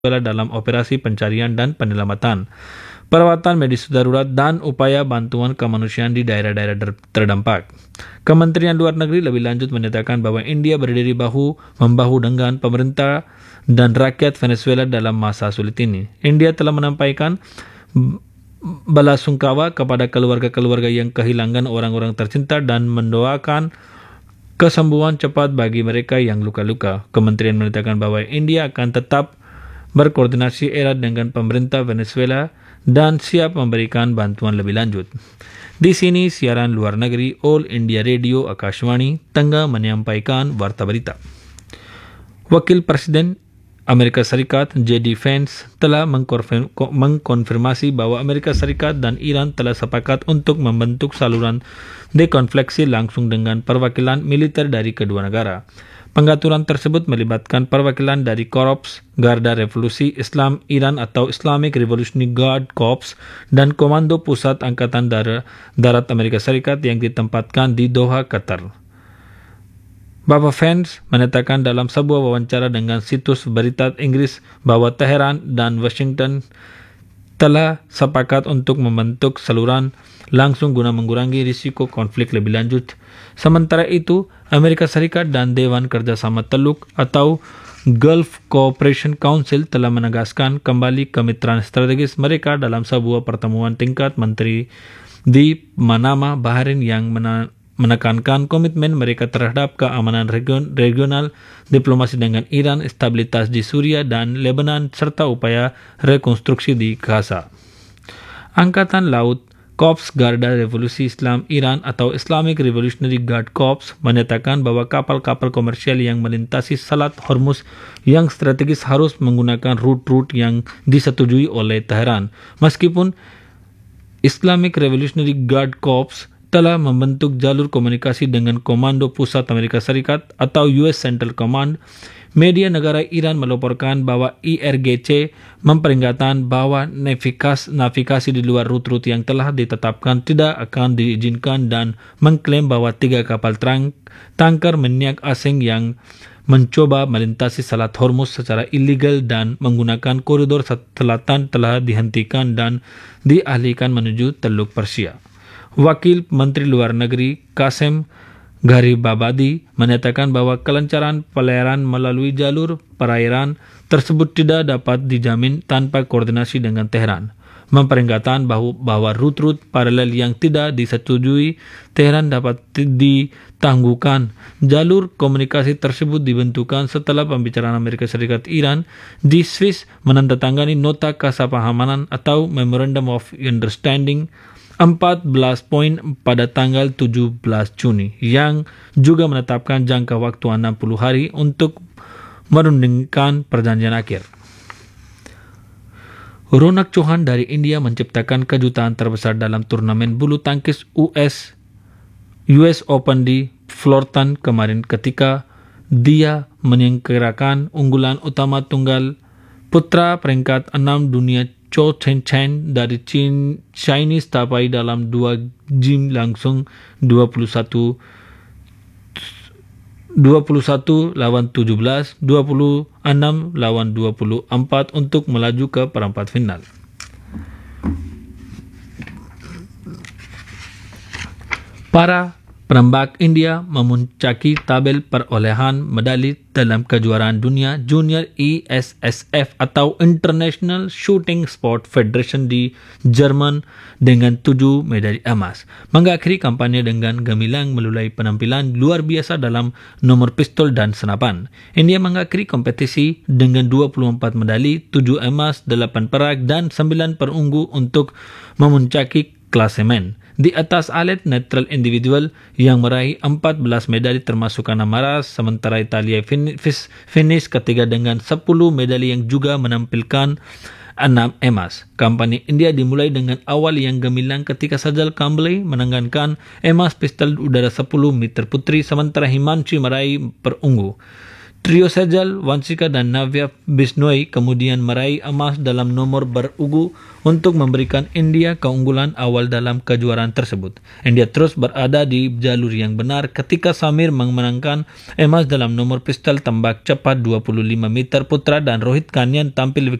dalam operasi pencarian dan penyelamatan, perawatan medis darurat, dan upaya bantuan kemanusiaan di daerah-daerah terdampak. Kementerian Luar Negeri lebih lanjut menyatakan bahwa India berdiri bahu-membahu dengan pemerintah dan rakyat Venezuela dalam masa sulit ini. India telah menyampaikan belasungkawa kepada keluarga-keluarga yang kehilangan orang-orang tercinta dan mendoakan kesembuhan cepat bagi mereka yang luka-luka. Kementerian menyatakan bahwa India akan tetap berkoordinasi erat dengan pemerintah Venezuela dan siap memberikan bantuan lebih lanjut. Di sini siaran luar negeri All India Radio Akashvani tengah menyampaikan warta berita. Wakil Presiden Amerika Serikat J.D. Vance telah mengkonfirmasi bahwa Amerika Serikat dan Iran telah sepakat untuk membentuk saluran dekonfliksi langsung dengan perwakilan militer dari kedua negara. Pengaturan tersebut melibatkan perwakilan dari Korps Garda Revolusi Islam Iran atau Islamic Revolutionary Guard Corps dan Komando Pusat Angkatan Darat Amerika Serikat yang ditempatkan di Doha, Qatar. Bapak Vance menyatakan dalam sebuah wawancara dengan situs berita Inggris bahwa Teheran dan Washington telah sepakat untuk membentuk saluran langsung guna mengurangi risiko konflik lebih lanjut. Sementara itu, Amerika Serikat dan Dewan Kerjasama Teluk atau Gulf Cooperation Council telah menegaskan kembali kemitraan strategis mereka dalam sebuah pertemuan tingkat menteri di Manama, Bahrain yang menekankan komitmen mereka terhadap keamanan regional, diplomasi dengan Iran, stabilitas di Suriah dan Lebanon, serta upaya rekonstruksi di Gaza. Angkatan Laut Korps Garda Revolusi Islam Iran atau Islamic Revolutionary Guard Corps menyatakan bahwa kapal-kapal komersial yang melintasi Selat Hormuz yang strategis harus menggunakan rute-rute yang disetujui oleh Teheran. Meskipun Islamic Revolutionary Guard Corps telah membentuk jalur komunikasi dengan Komando Pusat Amerika Serikat atau US Central Command, media negara Iran melaporkan bahwa IRGC memperingatkan bahwa navigasi di luar rute-rute yang telah ditetapkan tidak akan diizinkan dan mengklaim bahwa 3 kapal tanker minyak asing yang mencoba melintasi Selat Hormuz secara ilegal dan menggunakan koridor selatan telah dihentikan dan dialihkan menuju Teluk Persia. Wakil Menteri Luar Negeri Qasem Gharibabadi menyatakan bahwa kelancaran pelayaran melalui jalur perairan tersebut tidak dapat dijamin tanpa koordinasi dengan Teheran. Memperingatkan bahwa rute-rute paralel yang tidak disetujui Teheran dapat ditangguhkan. Jalur komunikasi tersebut dibentukkan setelah pembicaraan Amerika Serikat Iran di Swiss menandatangani nota kesepahaman atau Memorandum of Understanding 14 poin pada tanggal 17 Juni yang juga menetapkan jangka waktu 60 hari untuk merundingkan perjanjian akhir. Ronak Chauhan dari India menciptakan kejutan terbesar dalam turnamen bulu tangkis US Open di Fullerton kemarin ketika dia menyingkirkan unggulan utama tunggal putra peringkat 6 dunia Cho Chen dari Chinese Taipei dalam 2 game langsung 21 lawan 17, 26 lawan 24 untuk melaju ke perempat final. Para penembak India memuncaki tabel perolehan medali dalam kejuaraan dunia Junior ISSF atau International Shooting Sport Federation di Jerman dengan 7 medali emas. Mengakhiri kampanye dengan gemilang melalui penampilan luar biasa dalam nomor pistol dan senapan. India mengakhiri kompetisi dengan 24 medali, 7 emas, 8 perak dan 9 perunggu untuk memuncaki klasemen. Di atas atlet netral individual yang meraih 14 medali termasuk Anna Maras, sementara Italia finish ketiga dengan 10 medali yang juga menampilkan 6 emas. Kampanye India dimulai dengan awal yang gemilang ketika Sajal Kamble menangkan emas pistol udara 10 meter putri, sementara Himanshi meraih perunggu. Trio Sejal, Wansika dan Navya Bisnoi kemudian meraih emas dalam nomor berugu untuk memberikan India keunggulan awal dalam kejuaraan tersebut. India terus berada di jalur yang benar ketika Samir memenangkan emas dalam nomor pistol tembak cepat 25 meter putra dan Rohit Kanyan tampil